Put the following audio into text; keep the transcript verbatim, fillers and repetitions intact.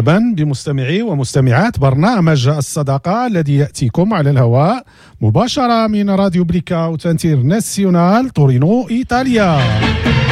مرحبا بمستمعي ومستمعات برنامج الصداقة الذي يأتيكم على الهواء مباشرة من راديو بليكاوت انترناسيونال تورينو إيطاليا.